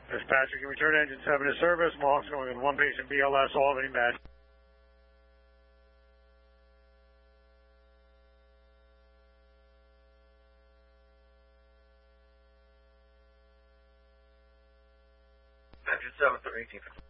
Dispatcher, can return engine 7 to service. Mohawk's going in 1 patient BLS, Albany, Mass. Engine 7 for 18.